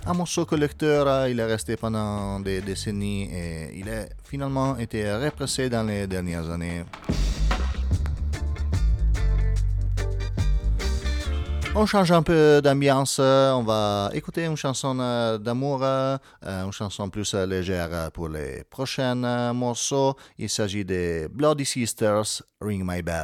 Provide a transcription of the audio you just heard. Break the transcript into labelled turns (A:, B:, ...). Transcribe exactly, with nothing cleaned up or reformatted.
A: un morceau collecteur, euh, il est resté pendant des décennies et il a finalement été répressé dans les dernières années. On change un peu d'ambiance, euh, on va écouter une chanson euh, d'amour, euh, euh, une chanson plus euh, légère euh, pour les prochains euh, morceaux. Il s'agit des Bloody Sisters, Ring My Bell.